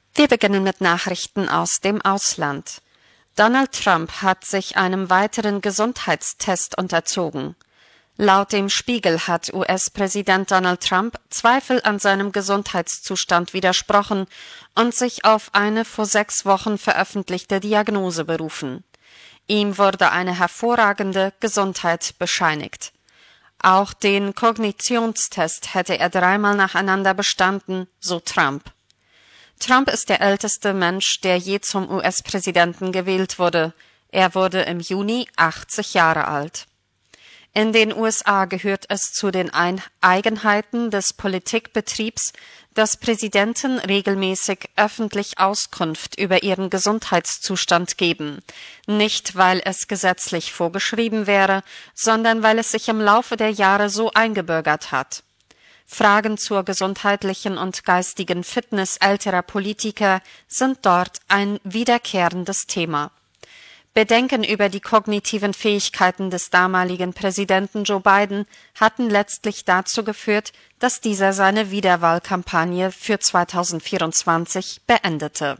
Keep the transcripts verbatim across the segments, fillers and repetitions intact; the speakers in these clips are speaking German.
Wir beginnen mit Nachrichten aus dem Ausland. Donald Trump hat sich einem weiteren Gesundheitstest unterzogen. Laut dem Spiegel hat U S-Präsident Donald Trump Zweifel an seinem Gesundheitszustand widersprochen und sich auf eine vor sechs Wochen veröffentlichte Diagnose berufen. Ihm wurde eine hervorragende Gesundheit bescheinigt. Auch den Kognitionstest hätte er dreimal nacheinander bestanden, so Trump. Trump ist der älteste Mensch, der je zum U S-Präsidenten gewählt wurde. Er wurde im Juni achtzig Jahre alt. In den U S A gehört es zu den Eigenheiten des Politikbetriebs, dass Präsidenten regelmäßig öffentlich Auskunft über ihren Gesundheitszustand geben, nicht weil es gesetzlich vorgeschrieben wäre, sondern weil es sich im Laufe der Jahre so eingebürgert hat. Fragen zur gesundheitlichen und geistigen Fitness älterer Politiker sind dort ein wiederkehrendes Thema. Bedenken über die kognitiven Fähigkeiten des damaligen Präsidenten Joe Biden hatten letztlich dazu geführt, dass dieser seine Wiederwahlkampagne für zweitausendvierundzwanzig beendete.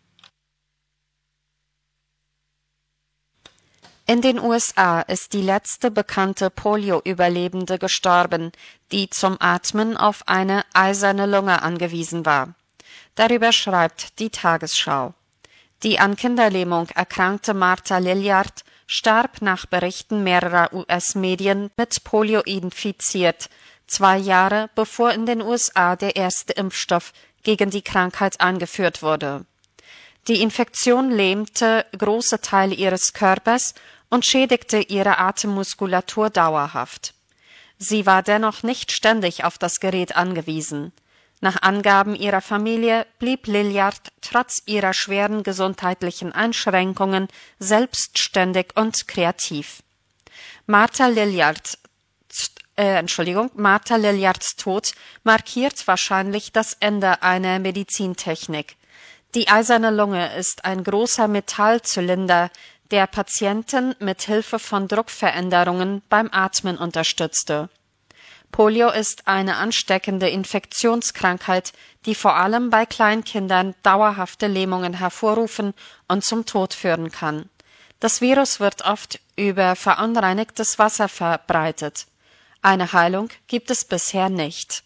In den U S A ist die letzte bekannte Polio-Überlebende gestorben, die zum Atmen auf eine eiserne Lunge angewiesen war. Darüber schreibt die Tagesschau. Die an Kinderlähmung erkrankte Martha Lilliard starb nach Berichten mehrerer U S-Medien mit Polio infiziert, zwei Jahre bevor in den U S A der erste Impfstoff gegen die Krankheit eingeführt wurde. Die Infektion lähmte große Teile ihres Körpers und schädigte ihre Atemmuskulatur dauerhaft. Sie war dennoch nicht ständig auf das Gerät angewiesen. Nach Angaben ihrer Familie blieb Lilliard trotz ihrer schweren gesundheitlichen Einschränkungen selbstständig und kreativ. Martha Lilliards, äh, Entschuldigung, Martha Lilliards Tod markiert wahrscheinlich das Ende einer Medizintechnik. Die eiserne Lunge ist ein großer Metallzylinder, der Patienten mit Hilfe von Druckveränderungen beim Atmen unterstützte. Polio ist eine ansteckende Infektionskrankheit, die vor allem bei Kleinkindern dauerhafte Lähmungen hervorrufen und zum Tod führen kann. Das Virus wird oft über verunreinigtes Wasser verbreitet. Eine Heilung gibt es bisher nicht.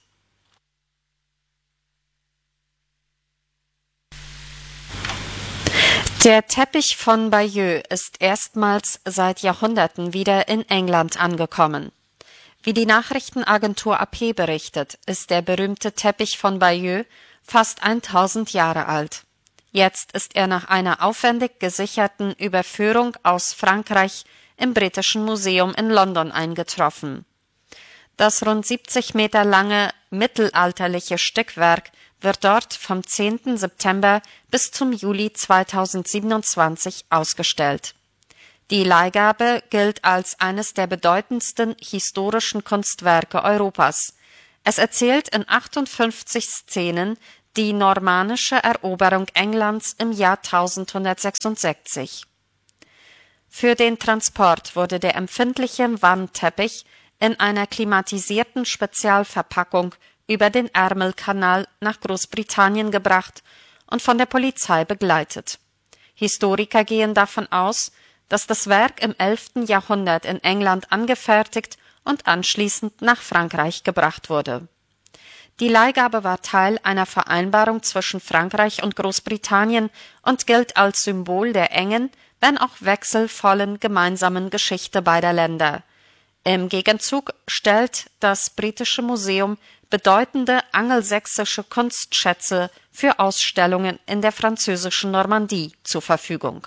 Der Teppich von Bayeux ist erstmals seit Jahrhunderten wieder in England angekommen. Wie die Nachrichtenagentur A P berichtet, ist der berühmte Teppich von Bayeux fast tausend Jahre alt. Jetzt ist er nach einer aufwendig gesicherten Überführung aus Frankreich im Britischen Museum in London eingetroffen. Das rund siebzig Meter lange mittelalterliche Stückwerk wird dort vom zehnten September bis zum Juli zweitausendsiebenundzwanzig ausgestellt. Die Leihgabe gilt als eines der bedeutendsten historischen Kunstwerke Europas. Es erzählt in achtundfünfzig Szenen die normannische Eroberung Englands im Jahr eintausendeinhundertsechsundsechzig. Für den Transport wurde der empfindliche Wandteppich in einer klimatisierten Spezialverpackung über den Ärmelkanal nach Großbritannien gebracht und von der Polizei begleitet. Historiker gehen davon aus, dass das Werk im elften Jahrhundert in England angefertigt und anschließend nach Frankreich gebracht wurde. Die Leihgabe war Teil einer Vereinbarung zwischen Frankreich und Großbritannien und gilt als Symbol der engen, wenn auch wechselvollen gemeinsamen Geschichte beider Länder. Im Gegenzug stellt das Britische Museum bedeutende angelsächsische Kunstschätze für Ausstellungen in der französischen Normandie zur Verfügung.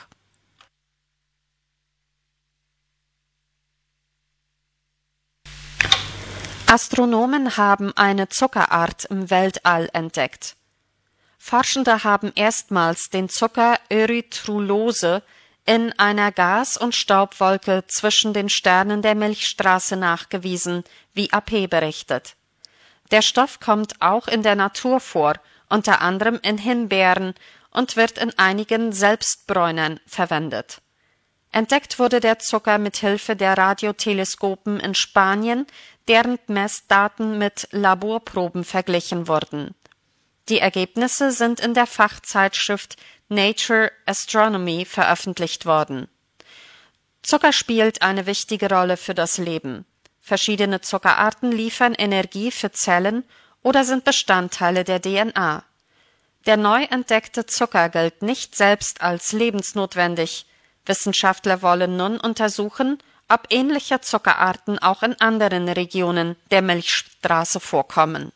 Astronomen haben eine Zuckerart im Weltall entdeckt. Forschende haben erstmals den Zucker Erythrulose in einer Gas- und Staubwolke zwischen den Sternen der Milchstraße nachgewiesen, wie A P berichtet. Der Stoff kommt auch in der Natur vor, unter anderem in Himbeeren, und wird in einigen Selbstbräunern verwendet. Entdeckt wurde der Zucker mit Hilfe der Radioteleskopen in Spanien, deren Messdaten mit Laborproben verglichen wurden. Die Ergebnisse sind in der Fachzeitschrift Nature Astronomy veröffentlicht worden. Zucker spielt eine wichtige Rolle für das Leben. Verschiedene Zuckerarten liefern Energie für Zellen oder sind Bestandteile der D N A. Der neu entdeckte Zucker gilt nicht selbst als lebensnotwendig. Wissenschaftler wollen nun untersuchen, ob ähnliche Zuckerarten auch in anderen Regionen der Milchstraße vorkommen.